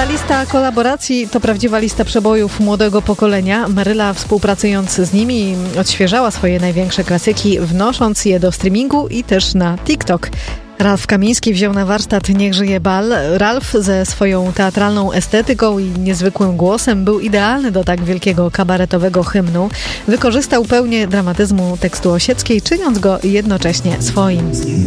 Ta lista kolaboracji to prawdziwa lista przebojów młodego pokolenia. Maryla, współpracując z nimi, odświeżała swoje największe klasyki, wnosząc je do streamingu i też na TikTok. Ralf Kamiński wziął na warsztat Niech żyje bal. Ralf ze swoją teatralną estetyką i niezwykłym głosem był idealny do tak wielkiego kabaretowego hymnu. Wykorzystał pełnię dramatyzmu tekstu Osieckiej, czyniąc go jednocześnie swoim.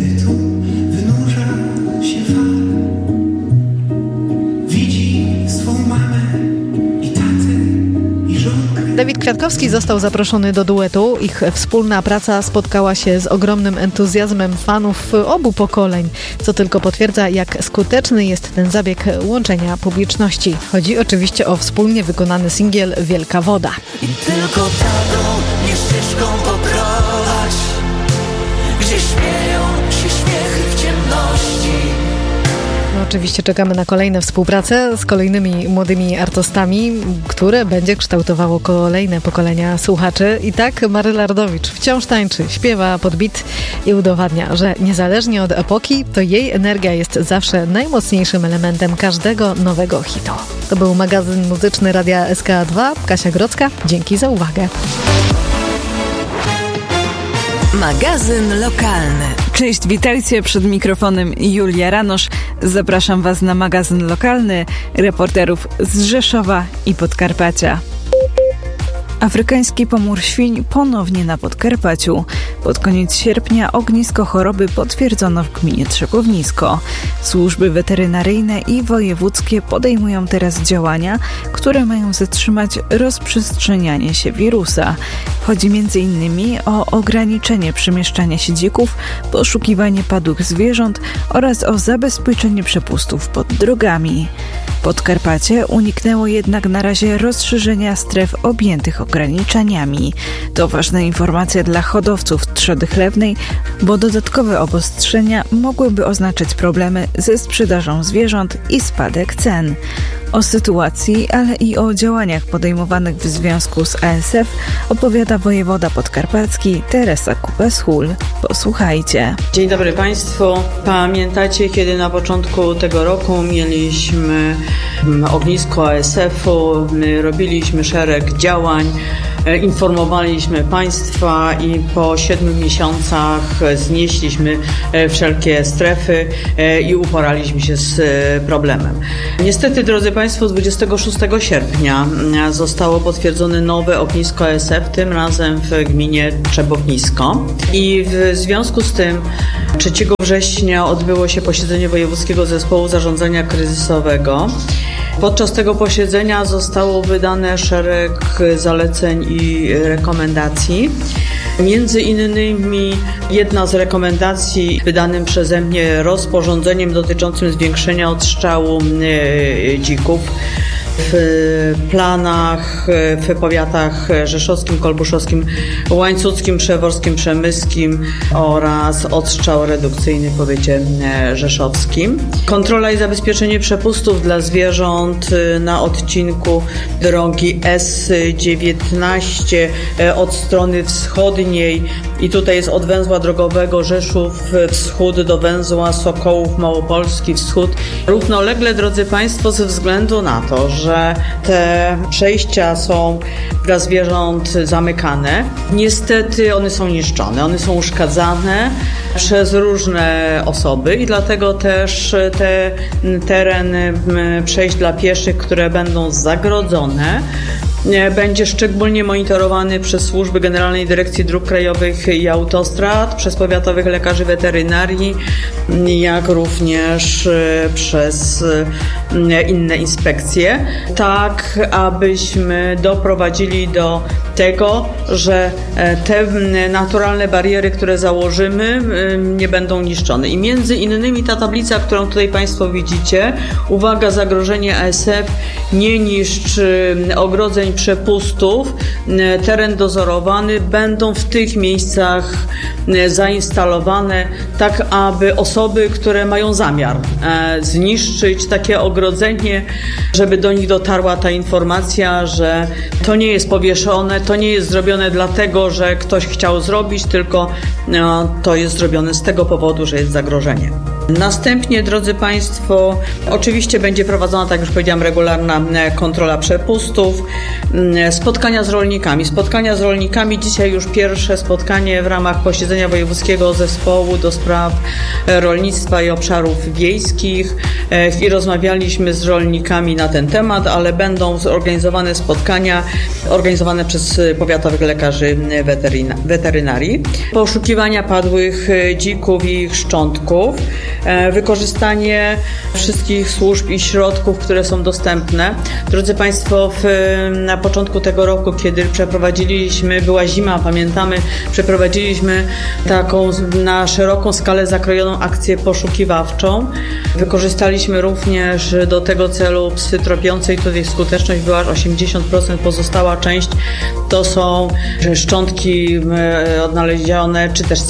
Dawid Kwiatkowski został zaproszony do duetu. Ich wspólna praca spotkała się z ogromnym entuzjazmem fanów obu pokoleń, co tylko potwierdza, jak skuteczny jest ten zabieg łączenia publiczności. Chodzi oczywiście o wspólnie wykonany singiel Wielka Woda. I tylko taką mnie ścieżką poprowadź, gdzie śmieją się śmiechy w ciemności. No, oczywiście czekamy na kolejne współprace z kolejnymi młodymi artystami, które będzie kształtowało kolejne pokolenia słuchaczy. I tak Maryla Rodowicz wciąż tańczy, śpiewa pod beat i udowadnia, że niezależnie od epoki, to jej energia jest zawsze najmocniejszym elementem każdego nowego hitu. To był magazyn muzyczny Radia SK2. Kasia Grodzka, dzięki za uwagę. Magazyn lokalny. Cześć, witajcie, przed mikrofonem Julia Ranosz. Zapraszam Was na magazyn lokalny reporterów z Rzeszowa i Podkarpacia. Afrykański pomór świń ponownie na Podkarpaciu. Pod koniec sierpnia ognisko choroby potwierdzono w gminie Trzepownisko. Służby weterynaryjne i wojewódzkie podejmują teraz działania, które mają zatrzymać rozprzestrzenianie się wirusa. Chodzi m.in. o ograniczenie przemieszczania się dzików, poszukiwanie padłych zwierząt oraz o zabezpieczenie przepustów pod drogami. Podkarpacie uniknęło jednak na razie rozszerzenia stref objętych ograniczeniami. To ważna informacja dla hodowców trzody chlewnej, bo dodatkowe obostrzenia mogłyby oznaczać problemy ze sprzedażą zwierząt i spadek cen. O sytuacji, ale i o działaniach podejmowanych w związku z ASF opowiada wojewoda podkarpacki Teresa Kubas-Hul. Posłuchajcie. Dzień dobry Państwu. Pamiętacie, kiedy na początku tego roku mieliśmy ognisko ASF-u, my robiliśmy szereg działań, informowaliśmy Państwa i po 7 miesiącach znieśliśmy wszelkie strefy i uporaliśmy się z problemem. Niestety, drodzy Państwo, 26 sierpnia zostało potwierdzone nowe ognisko ASF, tym razem w gminie Trzepownisko. I w związku z tym 3 września odbyło się posiedzenie Wojewódzkiego Zespołu Zarządzania Kryzysowego. Podczas tego posiedzenia zostało wydane szereg zaleceń i rekomendacji. Między innymi jedna z rekomendacji wydanym przeze mnie rozporządzeniem dotyczącym zwiększenia odstrzału dzików w planach w powiatach rzeszowskim, kolbuszowskim, łańcuckim, przeworskim, przemyskim oraz odstrzał redukcyjny w powiecie rzeszowskim. Kontrola i zabezpieczenie przepustów dla zwierząt na odcinku drogi S19 od strony wschodniej i tutaj jest od węzła drogowego Rzeszów Wschód do węzła Sokołów Małopolski Wschód. Równolegle, drodzy Państwo, ze względu na to, że te przejścia są dla zwierząt zamykane. Niestety one są niszczone, one są uszkadzane przez różne osoby i dlatego też te tereny przejść dla pieszych, które będą zagrodzone, będzie szczególnie monitorowany przez służby Generalnej Dyrekcji Dróg Krajowych i Autostrad, przez powiatowych lekarzy weterynarii, jak również przez inne inspekcje, tak abyśmy doprowadzili do tego, że te naturalne bariery, które założymy, nie będą niszczone. I między innymi ta tablica, którą tutaj Państwo widzicie, uwaga, zagrożenie ASF, nie niszcz ogrodzeń, przepustów, teren dozorowany, będą w tych miejscach zainstalowane, tak aby osoby, które mają zamiar zniszczyć takie ogrodzenie, żeby do nich dotarła ta informacja, że to nie jest powieszone, to nie jest zrobione dlatego, że ktoś chciał zrobić, tylko to jest zrobione z tego powodu, że jest zagrożenie. Następnie, drodzy Państwo, oczywiście będzie prowadzona, tak jak już powiedziałam, regularna kontrola przepustów, spotkania z rolnikami. Spotkania z rolnikami, dzisiaj już pierwsze spotkanie w ramach posiedzenia Wojewódzkiego Zespołu do spraw rolnictwa i obszarów wiejskich i rozmawialiśmy z rolnikami na ten temat, ale będą zorganizowane spotkania organizowane przez powiatowych lekarzy weterynarii. Poszukiwania padłych dzików i ich szczątków, wykorzystanie wszystkich służb i środków, które są dostępne. Drodzy Państwo, na początku tego roku, kiedy była zima, pamiętamy, przeprowadziliśmy taką na szeroką skalę zakrojoną akcję poszukiwawczą. Wykorzystaliśmy również do tego celu psy tropiące i tutaj skuteczność była aż 80%, pozostała część to są szczątki odnalezione, czy też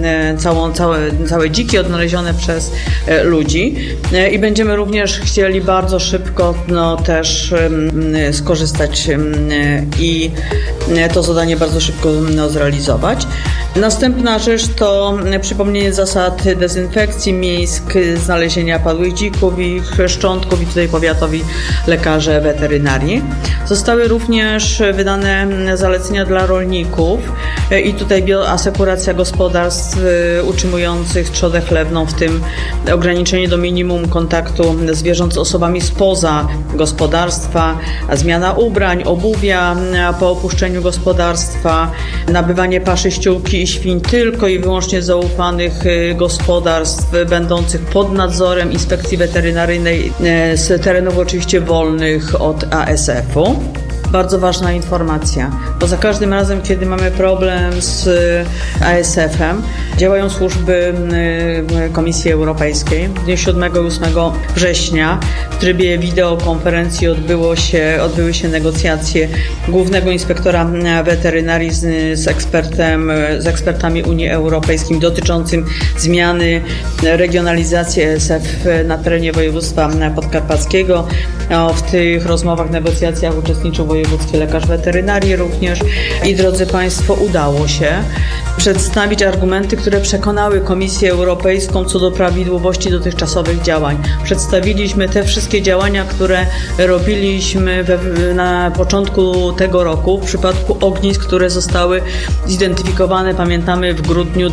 całe dziki odnalezione przez ludzi i będziemy również chcieli bardzo szybko też skorzystać i to zadanie bardzo szybko zrealizować. Następna rzecz to przypomnienie zasad dezynfekcji miejsc, znalezienia padłych dzików i ich szczątków i tutaj powiatowi lekarze weterynarii. Zostały również wydane zalecenia dla rolników i tutaj bioasekuracja gospodarstw utrzymujących trzodę chlewną, w tym ograniczenie do minimum kontaktu zwierząt z osobami spoza gospodarstwa, zmiana ubrań, obuwia po opuszczeniu gospodarstwa, nabywanie paszy, ściółki i świń tylko i wyłącznie zaufanych gospodarstw będących pod nadzorem Inspekcji Weterynaryjnej z terenów oczywiście wolnych od ASF-u. Bardzo ważna informacja, bo za każdym razem, kiedy mamy problem z ASF-em, działają służby Komisji Europejskiej. W dniu 7 i 8 września w trybie wideokonferencji odbyły się negocjacje głównego inspektora weterynarii z ekspertami Unii Europejskiej dotyczącym zmiany regionalizacji ASF na terenie województwa podkarpackiego. W tych rozmowach, negocjacjach uczestniczył wojewódzki lekarz weterynarii również i, drodzy Państwo, udało się przedstawić argumenty, które przekonały Komisję Europejską co do prawidłowości dotychczasowych działań. Przedstawiliśmy te wszystkie działania, które robiliśmy na początku tego roku w przypadku ognisk, które zostały zidentyfikowane, pamiętamy, w grudniu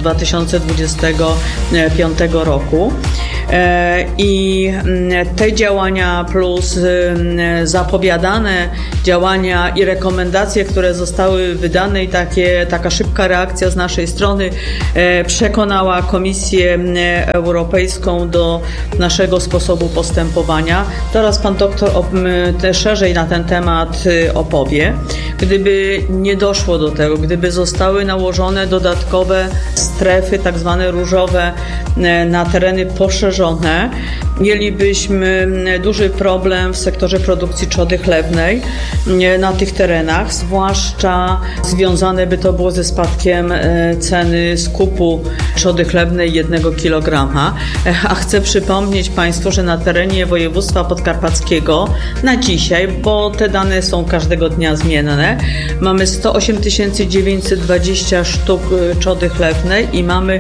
2025 roku. I te działania plus zapowiadane działania i rekomendacje, które zostały wydane i taka szybka reakcja z naszej strony przekonała Komisję Europejską do naszego sposobu postępowania. Teraz pan doktor szerzej na ten temat opowie. Gdyby nie doszło do tego, gdyby zostały nałożone dodatkowe strefy, tak zwane różowe, na tereny poszerzone, mielibyśmy duży problem w sektorze produkcji trzody chlewnej na tych terenach, zwłaszcza związane by to było ze spadkiem ceny skupu trzody chlewnej 1 kg. A chcę przypomnieć Państwu, że na terenie województwa podkarpackiego na dzisiaj, bo te dane są każdego dnia zmienne, mamy 108 920 sztuk trzody chlewnej i mamy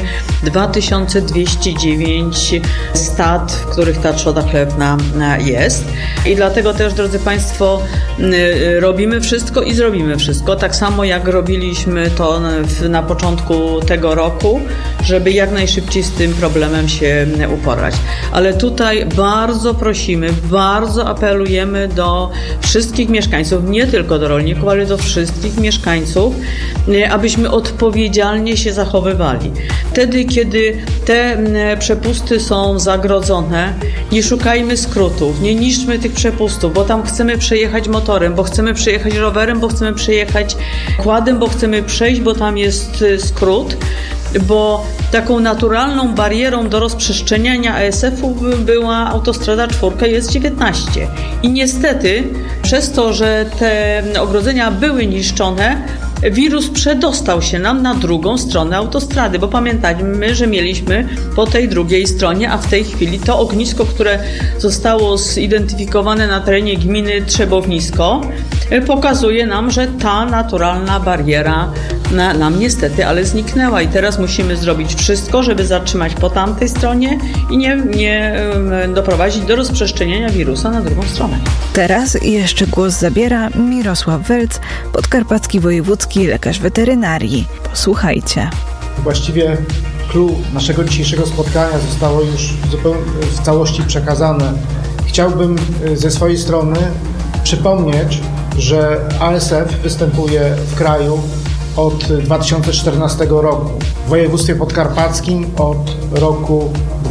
2209 stad, w których ta trzoda chlewna jest. I dlatego też, drodzy Państwo, robimy wszystko i zrobimy wszystko, tak samo jak robiliśmy to na początku tego roku, żeby jak najszybciej z tym problemem się uporać. Ale tutaj bardzo prosimy, bardzo apelujemy do wszystkich mieszkańców, nie tylko do rolników, ale do wszystkich mieszkańców, abyśmy odpowiedzialnie się zachowywali. Wtedy, kiedy te przepusty są zagrodzone, nie szukajmy skrótów, nie niszczmy tych przepustów, bo tam chcemy przejechać motorem, bo chcemy przejechać rowerem, bo chcemy przejechać quadem, bo chcemy przejść, bo tam jest skrót. Bo taką naturalną barierą do rozprzestrzeniania ASF-u była autostrada 4, jest 19. I niestety przez to, że te ogrodzenia były niszczone, wirus przedostał się nam na drugą stronę autostrady, bo pamiętajmy, że mieliśmy po tej drugiej stronie, a w tej chwili to ognisko, które zostało zidentyfikowane na terenie gminy Trzebownisko, pokazuje nam, że ta naturalna bariera nam niestety, ale zniknęła i teraz musimy zrobić wszystko, żeby zatrzymać po tamtej stronie i nie doprowadzić do rozprzestrzeniania wirusa na drugą stronę. Teraz jeszcze głos zabiera Mirosław Welc, podkarpacki wojewódzki lekarz weterynarii. Posłuchajcie. Właściwie clue naszego dzisiejszego spotkania zostało już w całości przekazane. Chciałbym ze swojej strony przypomnieć, że ASF występuje w kraju od 2014 roku. W województwie podkarpackim od roku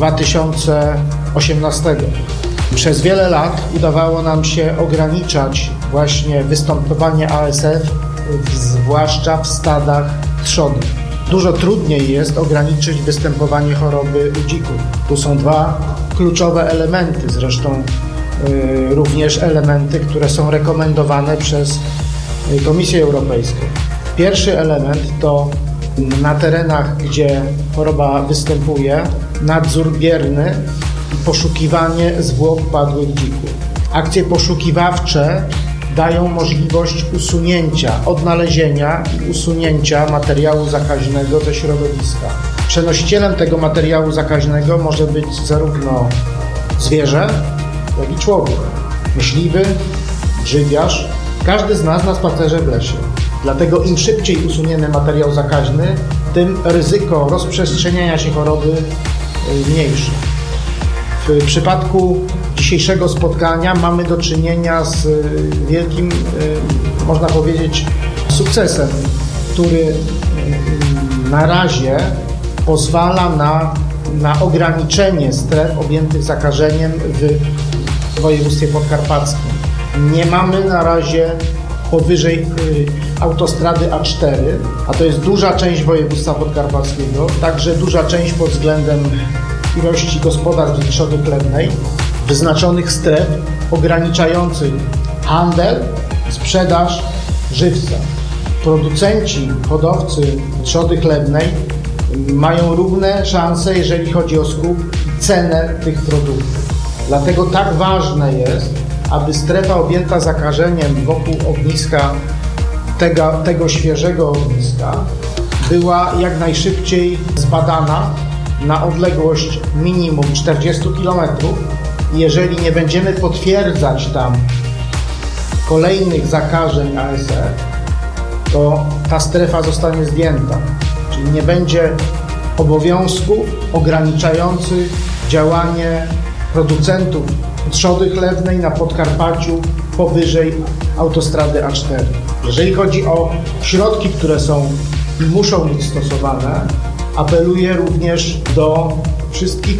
2018. Przez wiele lat udawało nam się ograniczać właśnie występowanie ASF, zwłaszcza w stadach trzody. Dużo trudniej jest ograniczyć występowanie choroby u dzików. Tu są dwa kluczowe elementy, zresztą również elementy, które są rekomendowane przez Komisję Europejską. Pierwszy element to na terenach, gdzie choroba występuje, nadzór bierny i poszukiwanie zwłok padłych dzików. Akcje poszukiwawcze dają możliwość usunięcia, odnalezienia i usunięcia materiału zakaźnego ze środowiska. Przenosicielem tego materiału zakaźnego może być zarówno zwierzę, jak i człowiek. Myśliwy, grzybiarz, każdy z nas na spacerze w lesie. Dlatego im szybciej usuniemy materiał zakaźny, tym ryzyko rozprzestrzeniania się choroby mniejsze. W przypadku dzisiejszego spotkania mamy do czynienia z wielkim, można powiedzieć, sukcesem, który na razie pozwala na ograniczenie stref objętych zakażeniem w województwie podkarpackim. Nie mamy na razie powyżej autostrady A4, a to jest duża część województwa podkarpackiego, także duża część pod względem ilości gospodarstw trzody chlewnej, wyznaczonych stref ograniczających handel, sprzedaż żywca. Producenci, hodowcy trzody chlewnej mają równe szanse, jeżeli chodzi o skup i cenę tych produktów. Dlatego tak ważne jest, aby strefa objęta zakażeniem wokół ogniska, tego świeżego ogniska, była jak najszybciej zbadana na odległość minimum 40 km. Jeżeli nie będziemy potwierdzać tam kolejnych zakażeń ASF, to ta strefa zostanie zdjęta. Czyli nie będzie obowiązków ograniczających działanie producentów trzody chlewnej na Podkarpaciu powyżej autostrady A4. Jeżeli chodzi o środki, które są i muszą być stosowane, apeluję również do wszystkich